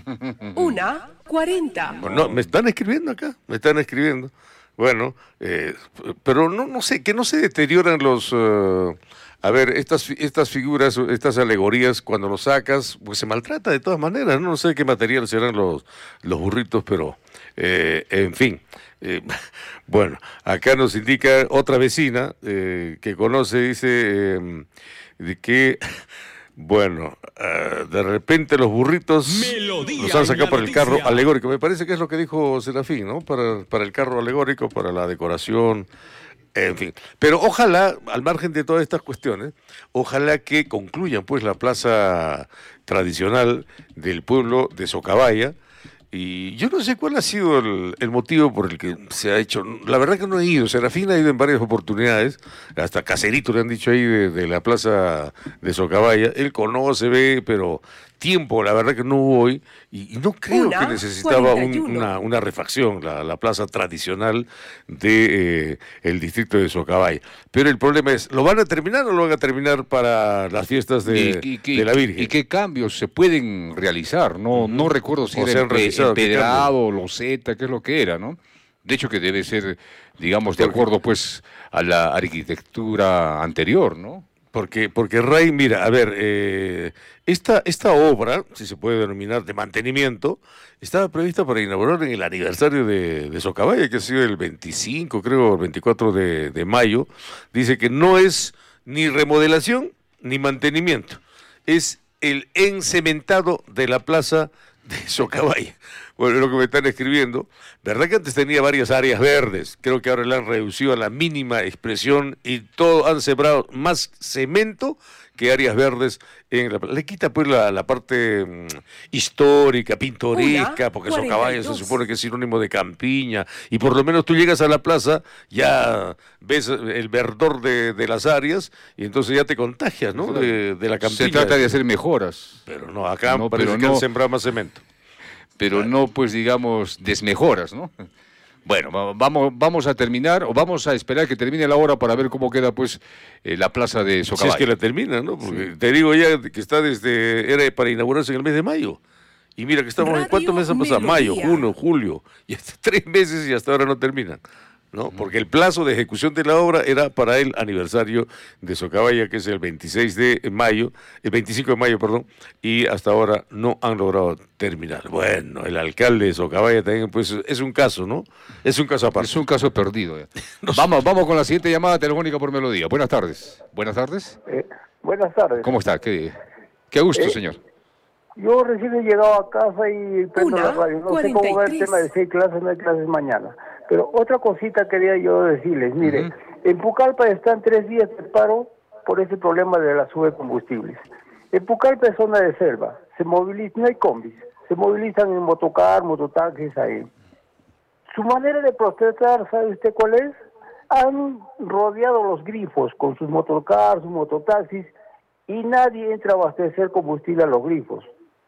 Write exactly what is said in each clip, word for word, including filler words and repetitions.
Una cuarenta. No, me están escribiendo acá, me están escribiendo. Bueno, eh, pero no, no sé, que no se deterioran los... Uh, a ver, estas, estas figuras, estas alegorías, cuando los sacas, pues se maltrata de todas maneras, ¿no? No sé qué material serán los, los burritos, pero eh, en fin. Eh, bueno, acá nos indica otra vecina eh, que conoce, dice, eh, de que... Bueno, uh, de repente los burritos Melodía los han sacado por el carro alegórico. Me parece que es lo que dijo Serafín, ¿no? Para, para el carro alegórico, para la decoración, en fin. Pero ojalá, al margen de todas estas cuestiones, ojalá que concluyan pues la plaza tradicional del pueblo de Socabaya. Y yo no sé cuál ha sido el, el motivo por el que se ha hecho. La verdad que no he ido. Serafín ha ido en varias oportunidades. Hasta Caserito le han dicho ahí de, de la plaza de Socabaya. Él conoce, ve, pero tiempo, la verdad que no hubo hoy. Y, y no creo una, que necesitaba un, una, una refacción, la, la plaza tradicional de eh, el distrito de Socabaya. Pero el problema es, ¿lo van a terminar o lo van a terminar para las fiestas de, ¿Y, y, y, de la Virgen? ¿Y qué cambios se pueden realizar? No, uh-huh. no recuerdo si o era empedrado, loseta, qué es lo que era, ¿no? De hecho que debe ser, digamos, de acuerdo pues a la arquitectura anterior, ¿no? Porque, porque Ray, mira, a ver, eh, esta, esta obra, si se puede denominar de mantenimiento, estaba prevista para inaugurar en el aniversario de, de Socabaya, que ha sido el veinticinco, creo, el veinticuatro de, de mayo. Dice que no es ni remodelación ni mantenimiento, es el encementado de la plaza de Socabaya. Bueno, es lo que me están escribiendo. ¿Verdad que antes tenía varias áreas verdes? Creo que ahora la han reducido a la mínima expresión y todo han sembrado más cemento que áreas verdes en la... Le quita pues la, la parte mmm, histórica, pintoresca, Una, porque Socabaya se supone que es sinónimo de campiña, y por lo menos tú llegas a la plaza, ya ves el verdor de, de las áreas, y entonces ya te contagias, ¿no? De, de la campiña. Se trata de hacer mejoras. Pero no, acá no, parece pero que no... han sembrado más cemento. Pero no, pues digamos, desmejoras, ¿no? Bueno, vamos, vamos a terminar, o vamos a esperar que termine la hora para ver cómo queda, pues, eh, la plaza de Socabaya. Si es que la termina, ¿no? Porque sí. Te digo ya que está desde, era para inaugurarse en el mes de mayo. Y mira que estamos, ¿en cuántos meses han pasado? Mayo, junio, julio, y hasta tres meses y hasta ahora no terminan, ¿no? Porque el plazo de ejecución de la obra era para el aniversario de Socabaya, que es el veintiséis de mayo, el veinticinco de mayo, perdón, y hasta ahora no han logrado terminar. Bueno, el alcalde de Socabaya también, pues, es un caso, ¿no? Es un caso aparte. Es un caso perdido. no vamos, vamos con la siguiente llamada telefónica por Melodía. Buenas tardes. Buenas tardes. Eh, buenas tardes. ¿Cómo está? Qué, qué gusto, eh, señor. Yo recién he llegado a casa y prendo la radio. No sé cómo va el tema de si hay clases, no hay clases mañana. Pero otra cosita quería yo decirles, mire, uh-huh. en Pucallpa están tres días de paro por ese problema de la sube de combustibles. En Pucallpa es zona de selva, se movilizan, no hay combis, se movilizan en motocar, mototaxis ahí. Su manera de protestar, ¿sabe usted cuál es? Han rodeado los grifos con sus motocars, sus mototaxis, y nadie entra a abastecer combustible a los grifos.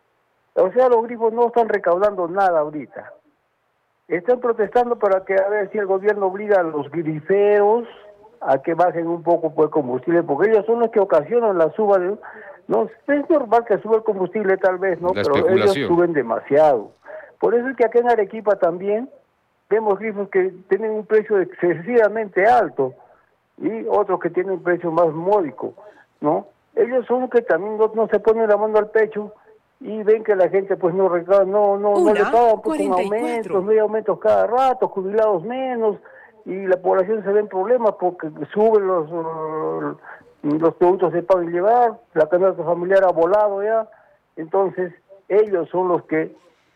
O sea, los grifos no están recaudando nada ahorita. Están protestando para que a ver si el gobierno obliga a los griferos a que bajen un poco por el combustible, porque ellos son los que ocasionan la suba de... No, es normal que suba el combustible tal vez, ¿no? La Pero ellos suben demasiado. Por eso es que acá en Arequipa también vemos grifos que tienen un precio excesivamente alto y otros que tienen un precio más módico, ¿no? Ellos son los que también no, no se ponen la mano al pecho y ven que la gente pues no recauda, no, no, no le pagan pues, con aumentos, no hay aumentos cada rato, jubilados menos, y la población se ve en problemas porque suben los uh, los productos de pago y llevar, la canasta familiar ha volado ya, entonces ellos son los que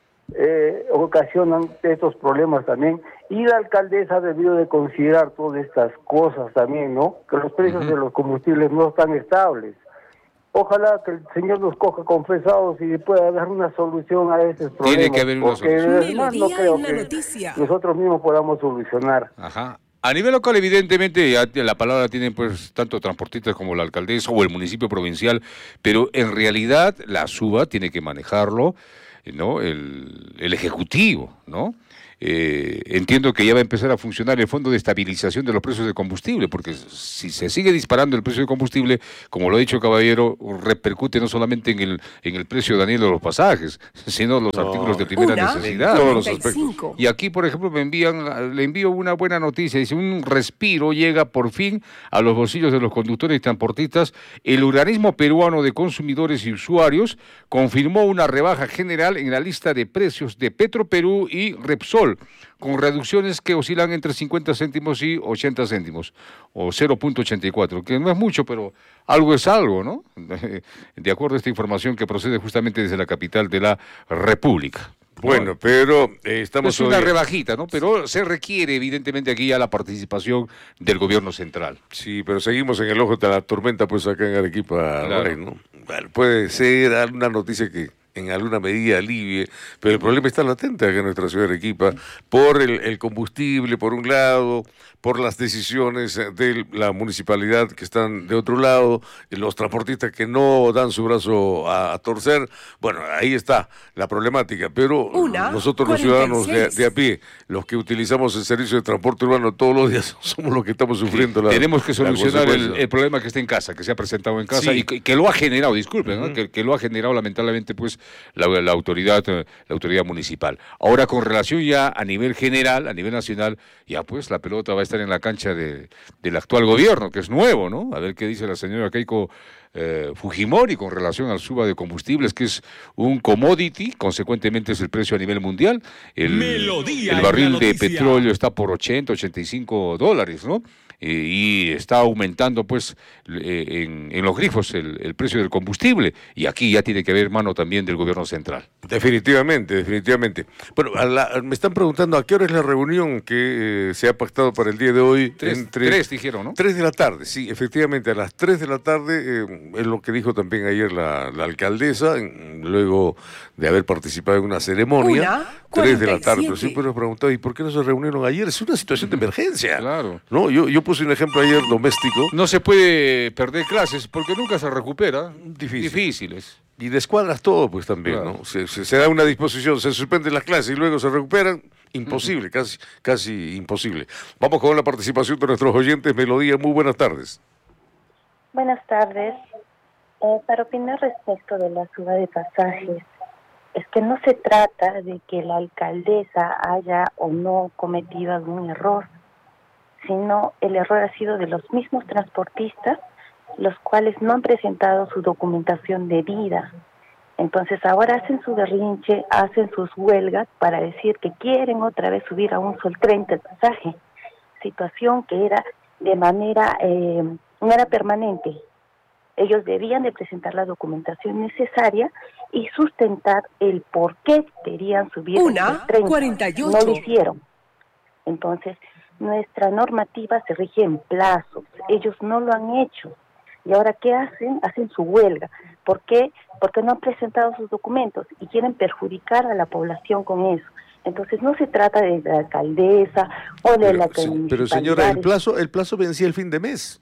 eh, ocasionan estos problemas también, y la alcaldesa ha debido de considerar todas estas cosas también, ¿no? Que los precios uh-huh. de los combustibles no están estables. Ojalá que el Señor nos coja confesados y pueda dar una solución a esos problemas. Tiene que haber una solución. Además, no creo que nosotros mismos podamos solucionar. Ajá. A nivel local, evidentemente, ya la palabra tienen pues tanto transportistas como la alcaldesa o el municipio provincial, pero en realidad la SUBA tiene que manejarlo, ¿no? El, el Ejecutivo, ¿no? eh, entiendo que ya va a empezar a funcionar el Fondo de Estabilización de los Precios de Combustible, porque si se sigue disparando el precio de combustible, como lo ha dicho Caballero, repercute no solamente en el, en el precio, Daniel, de los pasajes, sino los no, artículos de primera una, necesidad. Todos los aspectos. Y aquí, por ejemplo, me envían, le envío una buena noticia, dice, un respiro llega por fin a los bolsillos de los conductores y transportistas. El organismo peruano de consumidores y usuarios confirmó una rebaja general en la lista de precios de Petroperú y Repsol, con reducciones que oscilan entre cincuenta céntimos y ochenta céntimos, o cero punto ochenta y cuatro, que no es mucho, pero algo es algo, ¿no? De acuerdo a esta información que procede justamente desde la capital de la República. Bueno, ¿no? pero eh, estamos... Es una hoy... rebajita, ¿no? Pero se requiere, evidentemente, aquí ya la participación del gobierno central. Sí, pero seguimos en el ojo de la tormenta, pues acá en Arequipa, claro. ¿no? Bueno, puede ser una noticia que en alguna medida alivie, pero el problema está latente acá en nuestra ciudad de Arequipa, por el, el combustible, por un lado, por las decisiones de la municipalidad que están de otro lado, los transportistas que no dan su brazo a, a torcer. Bueno, ahí está la problemática, pero Una, nosotros los ciudadanos de, de a pie, los que utilizamos el servicio de transporte urbano todos los días, somos los que estamos sufriendo la Tenemos que solucionar el, el problema que está en casa, que se ha presentado en casa, sí. y que, que lo ha generado, disculpen, uh-huh. ¿no? que, que lo ha generado lamentablemente pues La, la autoridad la autoridad municipal. Ahora, con relación ya a nivel general, a nivel nacional, ya pues la pelota va a estar en la cancha de, del actual gobierno, que es nuevo, ¿no? A ver qué dice la señora Keiko eh, Fujimori con relación al suba de combustibles, que es un commodity, consecuentemente es el precio a nivel mundial. El, el barril de petróleo está por ochenta, ochenta y cinco dólares, ¿no? y está aumentando pues en, en los grifos el, el precio del combustible, y aquí ya tiene que haber mano también del gobierno central. Definitivamente, definitivamente. Bueno, a la, me están preguntando a qué hora es la reunión que eh, se ha pactado para el día de hoy. Tres, entre tres dijeron, ¿no? Tres de la tarde, sí, efectivamente, a las tres de la tarde, eh, es lo que dijo también ayer la, la alcaldesa, en, luego de haber participado en una ceremonia. Una, tres de la tarde, pero siempre nos preguntado, ¿y por qué no se reunieron ayer? Es una situación de emergencia. Claro. No, yo, yo puse un ejemplo ayer doméstico. No se puede perder clases porque nunca se recupera. Difícil. Difíciles. Y descuadras todo, pues también, claro. ¿no? Se, se, se da una disposición, se suspenden las clases y luego se recuperan. Imposible, uh-huh. casi, casi imposible. Vamos con la participación de nuestros oyentes. Melodía, muy buenas tardes. Buenas tardes. Eh, para opinar respecto de la suba de pasajes, es que no se trata de que la alcaldesa haya o no cometido algún error, sino el error ha sido de los mismos transportistas, los cuales no han presentado su documentación debida. Entonces ahora hacen su berrinche, hacen sus huelgas para decir que quieren otra vez subir a un sol treinta el pasaje, situación que era de manera, eh, no era permanente. Ellos debían de presentar la documentación necesaria y sustentar el por qué querían subir Una, treinta. cuarenta y ocho. No lo hicieron. Entonces, nuestra normativa se rige en plazos. Ellos no lo han hecho. ¿Y ahora qué hacen? Hacen su huelga. ¿Por qué? Porque no han presentado sus documentos y quieren perjudicar a la población con eso. Entonces no se trata de la alcaldesa o de pero, la municipalidad. Pero señora, el plazo, el plazo vencía el fin de mes.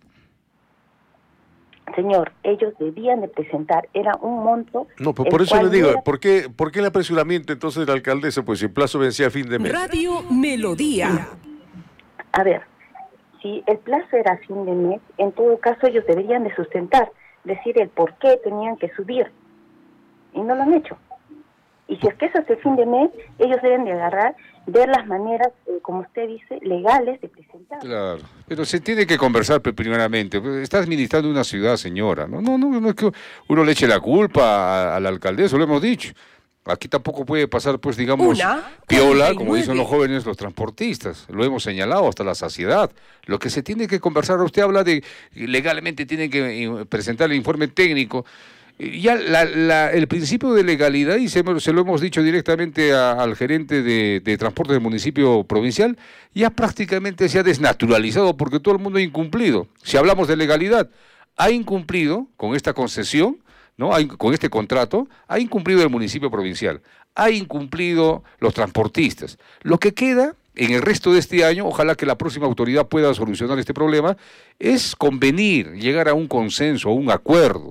Señor, ellos debían de presentar, era un monto... No, pues por eso le digo, era... ¿por qué, ¿por qué el apresuramiento entonces de la alcaldesa? Pues si el plazo vencía a fin de mes. Radio Melodía. A ver, si el plazo era a fin de mes, en todo caso ellos deberían de sustentar, decir el por qué tenían que subir, y no lo han hecho. Y si es que eso es el fin de mes, ellos deben de agarrar, ver las maneras, eh, como usted dice, legales de presentar. Claro, pero se tiene que conversar primeramente. Está administrando una ciudad, señora. No, no, no, no es que uno le eche la culpa a, a la alcaldesa, lo hemos dicho. Aquí tampoco puede pasar, pues, digamos, Una, piola, como dicen los jóvenes, los transportistas. Lo hemos señalado hasta la saciedad. Lo que se tiene que conversar, usted habla de legalmente tienen que presentar el informe técnico. Ya la, la, el principio de legalidad, y se, se lo hemos dicho directamente a, al gerente de, de transporte del municipio provincial, ya prácticamente se ha desnaturalizado porque todo el mundo ha incumplido. Si hablamos de legalidad, ha incumplido con esta concesión, ¿no? Hay, con este contrato, ha incumplido el municipio provincial, ha incumplido los transportistas. Lo que queda en el resto de este año, ojalá que la próxima autoridad pueda solucionar este problema, es convenir, llegar a un consenso, a un acuerdo.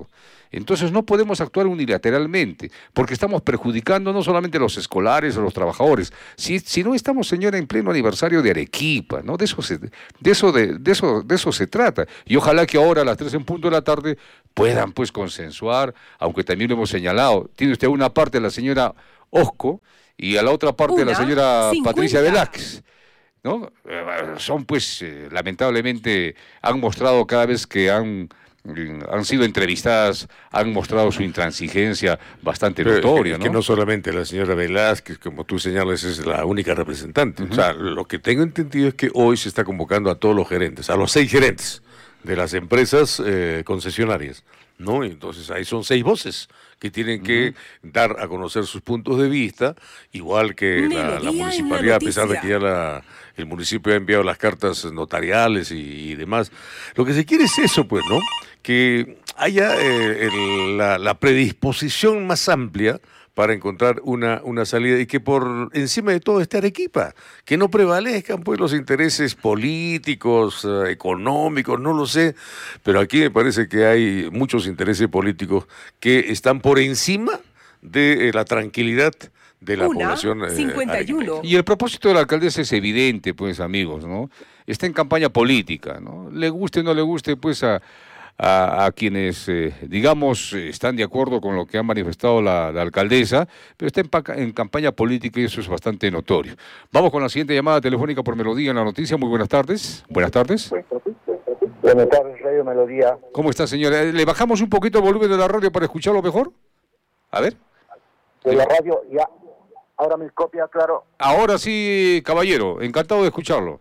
Entonces no podemos actuar unilateralmente, porque estamos perjudicando no solamente a los escolares o a los trabajadores, si, sino estamos, señora, en pleno aniversario de Arequipa, ¿no? De eso se, de eso, de, de eso, de eso se trata. Y ojalá que ahora a las tres en punto de la tarde puedan pues consensuar, aunque también lo hemos señalado. Tiene usted a una parte la señora Osco y a la otra parte Una, la señora cincuenta. Patricia Velázquez, ¿no? Eh, son pues, eh, lamentablemente, han mostrado cada vez que han, han sido entrevistadas, han mostrado su intransigencia bastante Pero notoria, es ¿no? que no solamente la señora Velázquez, como tú señalas, es la única representante. Uh-huh. O sea, lo que tengo entendido es que hoy se está convocando a todos los gerentes, a los seis gerentes de las empresas eh, concesionarias, ¿no? Entonces ahí son seis voces que tienen que uh-huh. dar a conocer sus puntos de vista, igual que la, la municipalidad, a pesar de que ya la, el municipio ha enviado las cartas notariales y, y demás. Lo que se quiere es eso, pues, ¿no? Que haya eh, el, la, la predisposición más amplia para encontrar una, una salida y que por encima de todo esté Arequipa, que no prevalezcan pues los intereses políticos, eh, económicos, no lo sé, pero aquí me parece que hay muchos intereses políticos que están por encima de eh, la tranquilidad de la Una, población. Eh, cincuenta y uno. Y el propósito de la alcaldesa es evidente, pues, amigos, ¿no? Está en campaña política, ¿no? Le guste o no le guste, pues, a... A, a quienes, eh, digamos, están de acuerdo con lo que ha manifestado la, la alcaldesa, pero está en, en campaña política y eso es bastante notorio. Vamos con la siguiente llamada telefónica por Melodía en la noticia. Muy buenas tardes. Buenas tardes. Buenas tardes, Radio Melodía. ¿Cómo está, señora? ¿Le bajamos un poquito el volumen de la radio para escucharlo mejor? A ver. De la radio, ya. Ahora me copia, claro. Ahora sí, caballero. Encantado de escucharlo.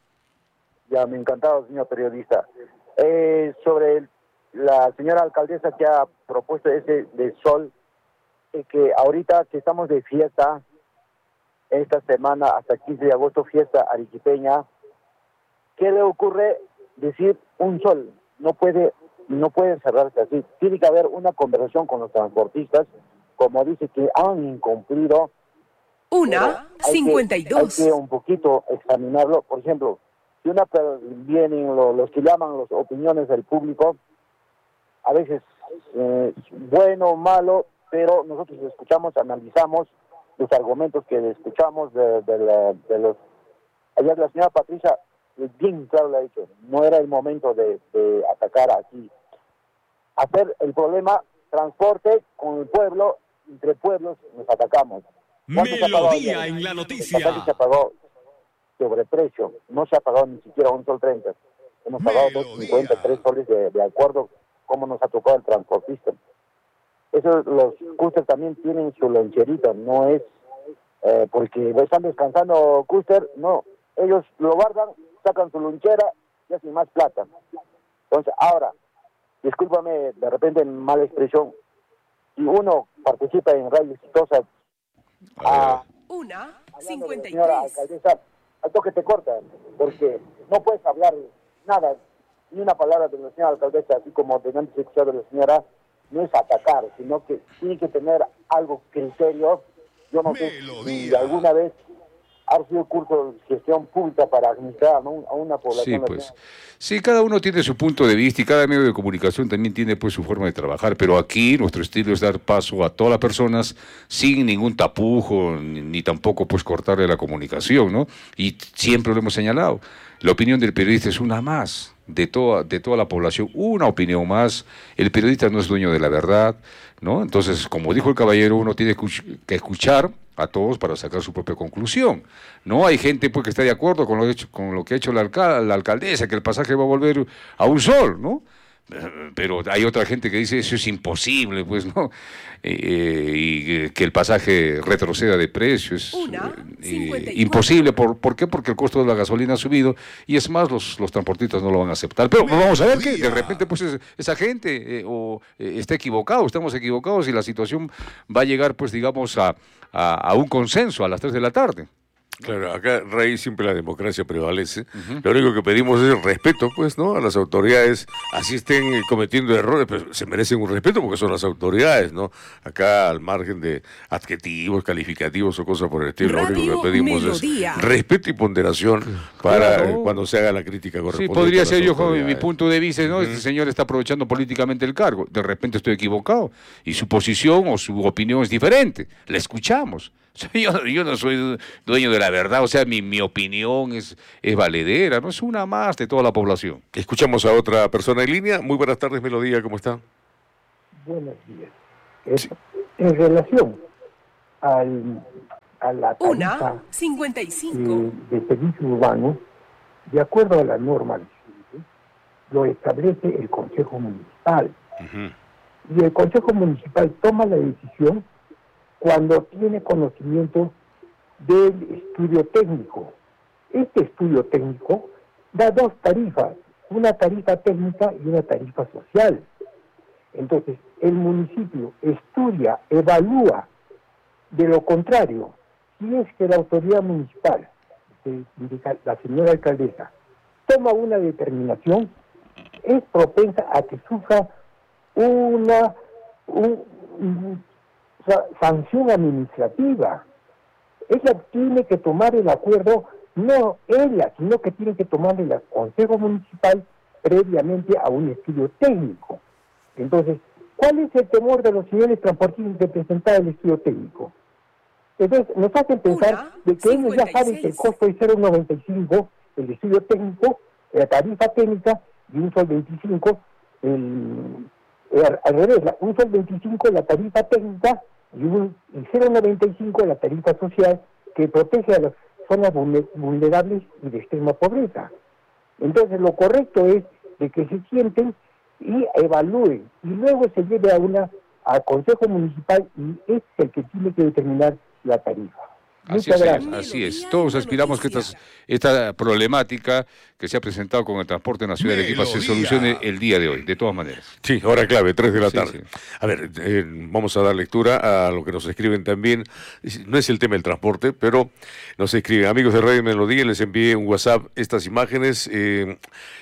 Ya, me encantado, señor periodista. Eh, sobre el, la señora alcaldesa que ha propuesto ese de sol, eh, que ahorita que estamos de fiesta, esta semana hasta quince de agosto, fiesta arequipeña, ¿qué le ocurre decir un sol? No puede, no puede cerrarse así. Tiene que haber una conversación con los transportistas, como dice que han incumplido. Una, cincuenta y dos. Hay que un poquito examinarlo. Por ejemplo, si una vienen los, los que llaman las opiniones del público, a veces eh, bueno o malo, pero nosotros escuchamos, analizamos los argumentos que escuchamos de, de, la, de los... Ayer la señora Patricia bien claro le ha dicho, no era el momento de, de atacar aquí. Hacer el problema, transporte con el pueblo, entre pueblos nos atacamos. Melodía en la noticia. Se apagó sobreprecio, no se ha pagado ni siquiera un sol treinta, hemos pagado dos cincuenta, tres soles de, de acuerdo como nos ha tocado el transportista. Eso, los cúster también tienen su loncherita, no es eh, porque están descansando cúster, no, ellos lo guardan, sacan su lonchera y hacen más plata. Entonces ahora, discúlpame de repente en mala expresión, si uno participa en radio exitosa a una, cincuenta y tres, al toque te cortan, porque no puedes hablar nada, ni una palabra de la señora alcaldesa, así como de antes escuchado de la señora, no es atacar, sino que tiene que tener algo criterio. Yo no sé si alguna vez ha sido curso de gestión pública para administrar, ¿no?, a una población. Sí, pues. Sí, cada uno tiene su punto de vista y cada medio de comunicación también tiene pues su forma de trabajar, pero aquí nuestro estilo es dar paso a todas las personas sin ningún tapujo, ni, ni tampoco pues cortarle la comunicación, ¿no? Y siempre lo hemos señalado, la opinión del periodista es una más de toda, de toda la población, una opinión más. El periodista no es dueño de la verdad, ¿no? Entonces, como dijo el caballero, uno tiene que escuchar a todos para sacar su propia conclusión. No hay gente pues que está de acuerdo con lo hecho, con lo que ha hecho la, alcal la alcaldesa, que el pasaje va a volver a un sol, ¿no? Pero hay otra gente que dice eso es imposible, pues, ¿no? Eh, y que el pasaje retroceda de precio es eh, imposible. ¿Por, ¿Por qué? Porque el costo de la gasolina ha subido y es más, los, los transportistas no lo van a aceptar. Pero vamos a ver que de repente pues es, esa gente eh, o, eh, está equivocado, estamos equivocados y la situación va a llegar pues digamos a, a, a un consenso a las tres de la tarde. Claro, acá, Rey, siempre la democracia prevalece. Uh-huh. Lo único que pedimos es el respeto, pues, ¿no? A las autoridades, así estén cometiendo errores, pero se merecen un respeto porque son las autoridades, ¿no? Acá, al margen de adjetivos, calificativos o cosas por el estilo, Radio lo único que pedimos Melodía. es respeto y ponderación para Claro. eh, cuando se haga la crítica correspondiente. Sí, podría a las ser yo, con mi autoridades. punto de vista, ¿no? Este señor está aprovechando políticamente el cargo. De repente estoy equivocado y su posición o su opinión es diferente. La escuchamos. O sea, yo, yo no soy dueño de la verdad, o sea, mi, mi opinión es, es valedera, no es una más de toda la población. Escuchamos a otra persona en línea. Muy buenas tardes, Melodía, ¿cómo está? Buenos días. Es, en relación al, a la Una tarifa cincuenta y cinco. de, de servicio urbano, de acuerdo a la norma vigente, lo establece el Consejo Municipal. Uh-huh. Y el Consejo Municipal toma la decisión cuando tiene conocimiento del estudio técnico. Este estudio técnico da dos tarifas, una tarifa técnica y una tarifa social. Entonces, el municipio estudia, evalúa. De lo contrario, si es que la autoridad municipal, que indica la señora alcaldesa, toma una determinación, es propensa a que sufra una un, un, sanción administrativa. Ella tiene que tomar el acuerdo, no ella, sino que tiene que tomar el Consejo Municipal previamente a un estudio técnico. Entonces, ¿cuál es el temor de los señores transportistas de presentar el estudio técnico? Entonces, nos hacen pensar de que ellos ya saben que el costo es cero coma noventa y cinco, el estudio técnico, la tarifa técnica, y un sol veinticinco, el, el, al revés, un sol veinticinco la tarifa técnica, y un y cero coma noventa y cinco la tarifa social, que protege a las zonas vulnerables y de extrema pobreza. Entonces, lo correcto es de que se sienten y evalúen, y luego se lleve a una al Consejo Municipal, y es el que tiene que determinar la tarifa. Así Muchas es, gracias. así es. Todos aspiramos que estas, esta problemática que se ha presentado con el transporte en la ciudad de Arequipa se solucione el día de hoy, de todas maneras. Sí, hora clave, tres de la Sí, tarde. sí. A ver, eh, vamos a dar lectura a lo que nos escriben también. No es el tema del transporte, pero nos escriben. Amigos de Radio Melodía, les envié un WhatsApp estas imágenes. Eh,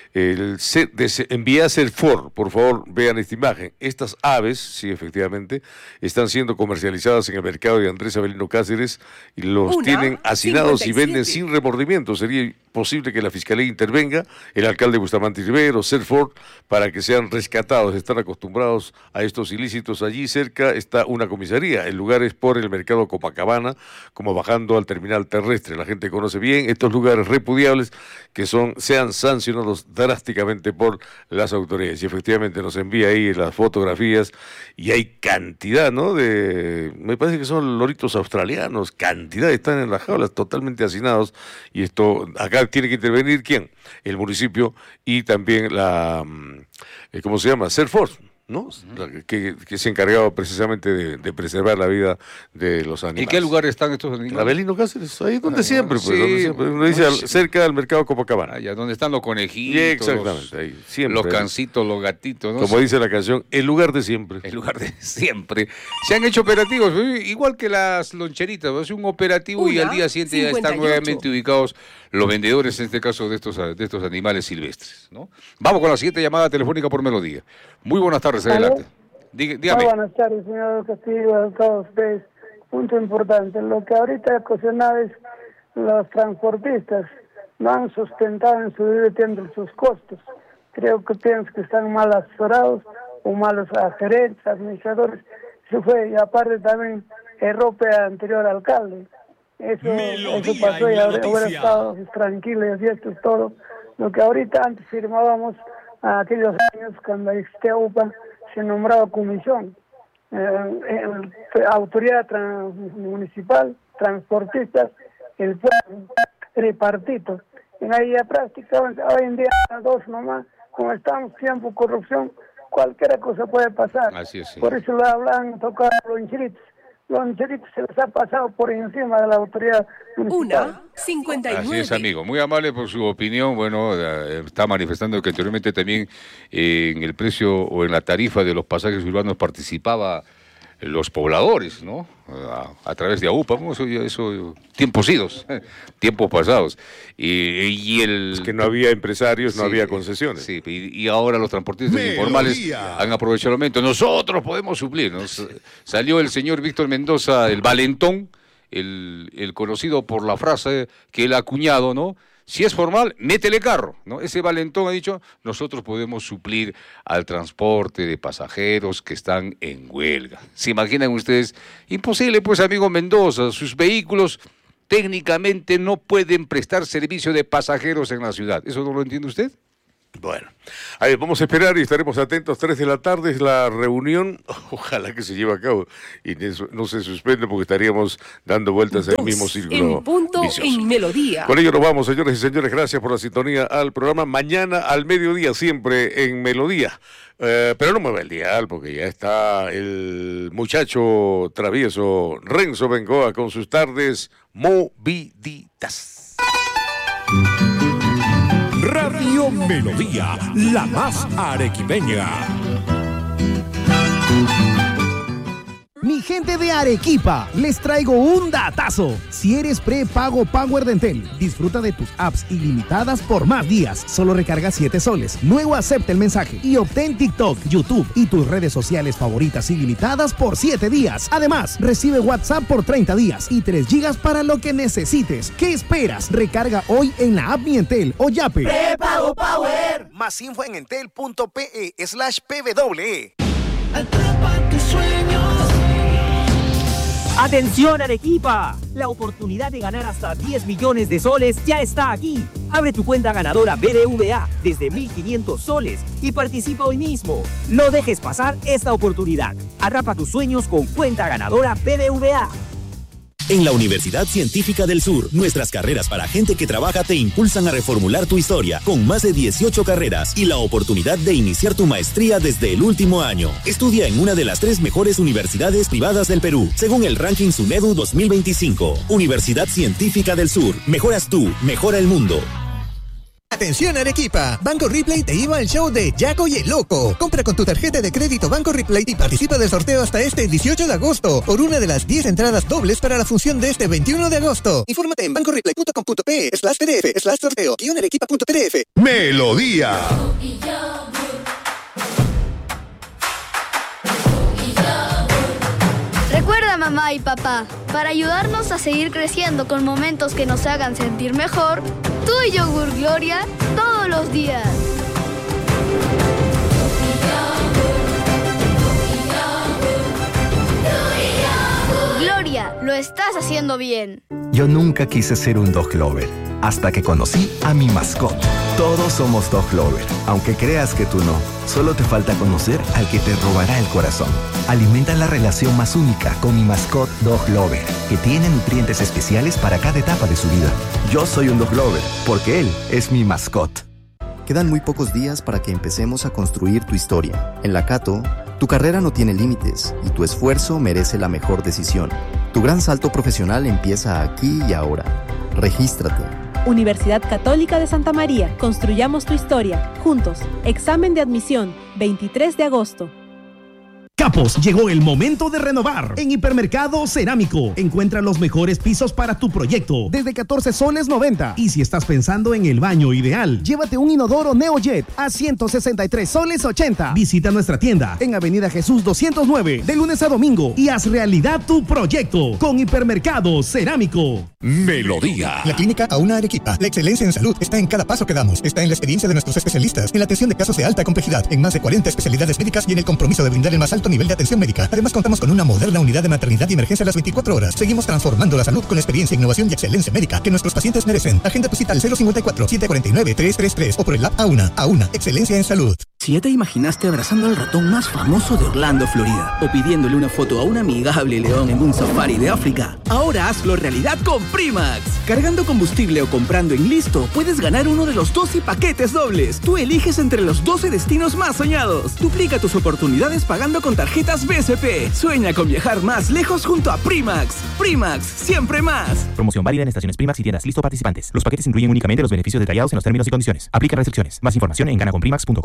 el C- de C- envié a Serfor, por favor, vean esta imagen. Estas aves, sí, efectivamente, están siendo comercializadas en el mercado de Andrés Avelino Cáceres y los Una, tienen hacinados y cincuenta y venden siete. sin remordimiento. Sería posible que la Fiscalía intervenga, el alcalde Bustamante Rivero, Serford, para que sean rescatados. Están acostumbrados a estos ilícitos. Allí cerca está una comisaría. El lugar es por el mercado Copacabana, como bajando al terminal terrestre. La gente conoce bien estos lugares repudiables que son sean sancionados drásticamente por las autoridades. Y efectivamente nos envía ahí las fotografías y hay cantidad, ¿no? De, me parece que son loritos australianos, cantidad, están en las jaulas totalmente hacinados, y esto, acá tiene que intervenir ¿quién? El municipio y también la, eh, ¿cómo se llama? Serforce, ¿no? Uh-huh. Que, que se ha encargado precisamente de, de preservar la vida de los animales. ¿En qué lugar están estos animales? Avelino Cáceres, ahí donde Ah, siempre, pues, sí, donde siempre. Uno dice, pues, al- cerca del mercado Copacabana. Allá donde están los conejitos, Y exactamente, ahí, siempre. los cancitos, los gatitos, ¿no? Como dice la canción, el lugar de siempre. El lugar de siempre. Se han hecho operativos, eh, igual que las loncheritas, es un operativo y Una, al día siguiente ya están cincuenta y ocho. nuevamente ubicados los vendedores, en este caso, de estos, de estos animales silvestres, ¿no? Vamos con la siguiente llamada telefónica por Melodía. Muy buenas tardes, ¿Aló? adelante. Dí- Dígame. Muy buenas tardes, señor Castillo, a todos ustedes. Punto importante, lo que ahorita ha ocasionado es los transportistas no han sustentado en su debido tiempo sus costos. Creo que pienso que están mal asesorados o malos a gerentes, administradores. Eso fue, y aparte también erró el anterior alcalde. Eso, Melodía eso pasó en y la ahora hubiera noticia. estado tranquilo y así esto es todo. Lo que ahorita antes firmábamos a aquellos años cuando existía U P A, se nombraba comisión, eh, el- autoridad tran- municipal, transportistas, el pueblo, tripartito. En ahí ya prácticamente, hoy en día a dos nomás, como estamos tiempo corrupción, cualquier cosa puede pasar. Así es, sí. Por eso lo hablan, tocar los hincheritos. Los hincheritos se les ha pasado por encima de la autoridad municipal. Una cincuenta y nueve. Así es, amigo. Muy amable por su opinión. Bueno, eh, está manifestando que anteriormente también eh, en el precio o en la tarifa de los pasajes urbanos participaba los pobladores, ¿no? A, a través de A U P A, ¿no? Eso, eso tiempos idos, tiempos pasados. Y, y el... Es que no había empresarios, no sí, había concesiones. Sí, y, y ahora los transportistas Melodía. informales han aprovechado el momento. Nosotros podemos suplir. Nos, salió el señor Víctor Mendoza, el valentón, el, el conocido por la frase que él ha acuñado, ¿no? Si es formal, métele carro, ¿no? Ese valentón ha dicho, nosotros podemos suplir al transporte de pasajeros que están en huelga. ¿Se imaginan ustedes? Imposible, pues, amigo Mendoza, sus vehículos técnicamente no pueden prestar servicio de pasajeros en la ciudad. ¿Eso no lo entiende usted? Bueno, a ver, vamos a esperar y estaremos atentos. Tres de la tarde es la reunión, ojalá que se lleve a cabo y no se suspende porque estaríamos dando vueltas en el mismo círculo en punto vicioso. En Melodía. Con ello nos vamos, señores y señores, gracias por la sintonía al programa. Mañana al mediodía siempre en Melodía, eh, pero no mueva el dial porque ya está el muchacho travieso Renzo Bengoa con sus tardes moviditas. Radio Melodía, la más arequipeña. Mi gente de Arequipa, les traigo un datazo. Si eres prepago Power de Entel, disfruta de tus apps ilimitadas por más días. Solo recarga siete soles. Luego acepta el mensaje y obtén TikTok, YouTube y tus redes sociales favoritas ilimitadas por siete días. Además, recibe WhatsApp por treinta días y tres gigas para lo que necesites. ¿Qué esperas? Recarga hoy en la app Mi Entel o Yape. Prepago Power. Más info en entel.pe slash pw. Atrapa tus sueños. ¡Atención, Arequipa! La oportunidad de ganar hasta diez millones de soles ya está aquí. Abre tu cuenta ganadora B B V A desde mil quinientos soles y participa hoy mismo. No dejes pasar esta oportunidad. Atrapa tus sueños con cuenta ganadora B B V A. En la Universidad Científica del Sur, nuestras carreras para gente que trabaja te impulsan a reformular tu historia, con más de dieciocho carreras y la oportunidad de iniciar tu maestría desde el último año. Estudia en una de las tres mejores universidades privadas del Perú, según el ranking SUNEDU dos mil veinticinco. Universidad Científica del Sur. Mejoras tú, mejora el mundo. Atención Arequipa, Banco Ripley te lleva al show de Yaco y el Loco. Compra con tu tarjeta de crédito Banco Ripley y participa del sorteo hasta este dieciocho de agosto por una de las diez entradas dobles para la función de este veintiuno de agosto. Infórmate en bancoripley.com.pe slash pdf slash sorteo guión arequipa.pdf. Melodía. Recuerda, mamá y papá, para ayudarnos a seguir creciendo con momentos que nos hagan sentir mejor, tú y Yogur Gloria todos los días. Gloria, lo estás haciendo bien. Yo nunca quise ser un dog lover, hasta que conocí a mi mascota. Todos somos dog lover, aunque creas que tú no. Solo te falta conocer al que te robará el corazón. Alimenta la relación más única con mi mascota Dog Lover, que tiene nutrientes especiales para cada etapa de su vida. Yo soy un dog lover, porque él es mi mascota. Quedan muy pocos días para que empecemos a construir tu historia. En la Cato, tu carrera no tiene límites y tu esfuerzo merece la mejor decisión. Tu gran salto profesional empieza aquí y ahora. Regístrate. Universidad Católica de Santa María. Construyamos tu historia. Juntos. Examen de admisión. veintitrés de agosto. Capos, llegó el momento de renovar. En Hipermercado Cerámico, encuentra los mejores pisos para tu proyecto, desde catorce soles noventa. Y si estás pensando en el baño ideal, llévate un inodoro Neojet a ciento sesenta y tres soles ochenta. Visita nuestra tienda en Avenida Jesús doscientos nueve, de lunes a domingo, y haz realidad tu proyecto con Hipermercado Cerámico. Melodía. La Clínica Auna Arequipa. La excelencia en salud está en cada paso que damos. Está en la experiencia de nuestros especialistas, en la atención de casos de alta complejidad, en más de cuarenta especialidades médicas y en el compromiso de brindar el más alto nivel de atención médica. Además, contamos con una moderna unidad de maternidad y emergencia a las veinticuatro horas. Seguimos transformando la salud con experiencia, innovación y excelencia médica que nuestros pacientes merecen. Agenda tu cita al cero cincuenta y cuatro, setecientos cuarenta y nueve, trescientos treinta y tres o por el app Auna. Auna, excelencia en salud. Si ya te imaginaste abrazando al ratón más famoso de Orlando, Florida, o pidiéndole una foto a un amigable león en un safari de África, ahora hazlo realidad con Primax. Cargando combustible o comprando en Listo, puedes ganar uno de los doce paquetes dobles. Tú eliges entre los doce destinos más soñados. Duplica tus oportunidades pagando con tarjetas B C P. Sueña con viajar más lejos junto a Primax. Primax, siempre más. Promoción válida en estaciones Primax y tiendas Listo participantes. Los paquetes incluyen únicamente los beneficios detallados en los términos y condiciones. Aplica restricciones. Más información en gana con primax punto com punto pe.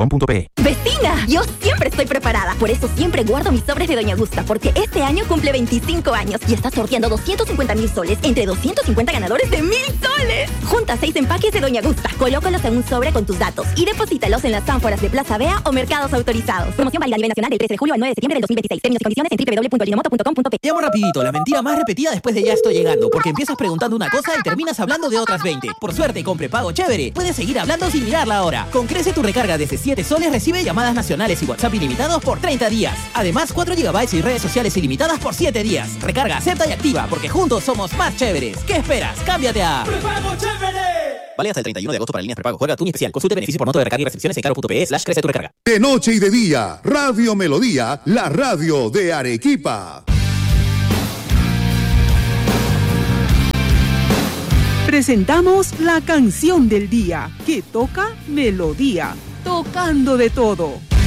¡Vecina! Yo siempre estoy preparada. Por eso siempre guardo mis sobres de Doña Gusta, porque este año cumple veinticinco años y está sorteando doscientos cincuenta mil soles entre doscientos cincuenta ganadores de mil soles. Junta seis empaques de Doña Gusta, colócalos en un sobre con tus datos y deposítalos en las ánforas de Plaza Vea o mercados autorizados. Promoción válida a nivel nacional del trece de julio al nueve de septiembre del dos mil veintiséis. Términos y condiciones en doble u doble u doble u punto ajinomoto punto com punto pe. Te llamo rapidito, la mentira más repetida después de ya estoy llegando, porque empiezas preguntando una cosa y terminas hablando de otras veinte. Por suerte, con prepago chévere, puedes seguir hablando sin mirar la hora. Con Crece tu recarga desde siete soles recibe llamadas nacionales y WhatsApp ilimitados por treinta días. Además, cuatro gigabytes y redes sociales ilimitadas por siete días. Recarga, acepta y activa, porque juntos somos más chéveres. ¿Qué esperas? ¡Cámbiate a ¡Prepago chévere! Vale hasta el treinta y uno de agosto para líneas prepago. Juega Tuni especial. Consulte beneficio por monto de recarga y restricciones en caro.pe slash crece tu recarga. De noche y de día, Radio Melodía, la radio de Arequipa. Presentamos la canción del día, que toca melodía, tocando de todo.